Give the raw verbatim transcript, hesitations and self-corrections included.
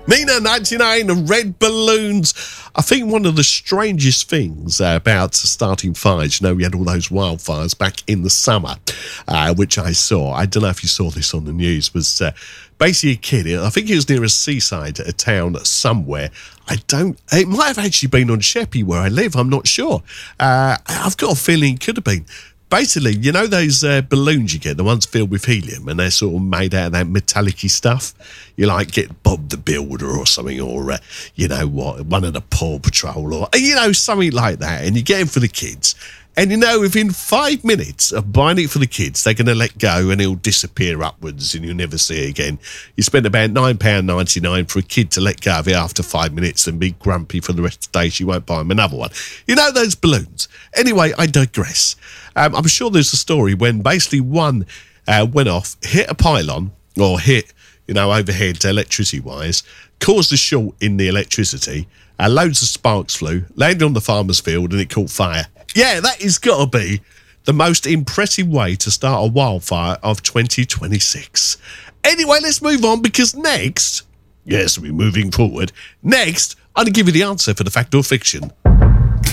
Mina ninety-nine, red balloons. I think one of the strangest things uh, about starting fires, you know, we had all those wildfires back in the summer, uh, which I saw. I don't know if you saw this on the news, was uh, basically a kid. I think it was near a seaside, a town somewhere. I don't, it might have actually been on Sheppey where I live. I'm not sure. Uh, I've got a feeling it could have been. Basically, you know those uh, balloons you get, the ones filled with helium, and they're sort of made out of that metallic-y stuff? You like get Bob the Builder or something, or, uh, you know what, one of the Paw Patrol, or, you know, something like that, and you get them for the kids. And, you know, within five minutes of buying it for the kids, they're going to let go and it'll disappear upwards and you'll never see it again. You spend about nine pounds ninety-nine for a kid to let go of it after five minutes and be grumpy for the rest of the day. So you won't buy them another one. You know those balloons. Anyway, I digress. Um, I'm sure there's a story when basically one uh, went off, hit a pylon, or hit, you know, overhead electricity-wise, caused a short in the electricity, uh, loads of sparks flew, landed on the farmer's field and it caught fire. Yeah, that has got to be the most impressive way to start a wildfire of twenty twenty-six. Anyway, let's move on, because next, yes, we're moving forward, next, I'm going to give you the answer for the fact or fiction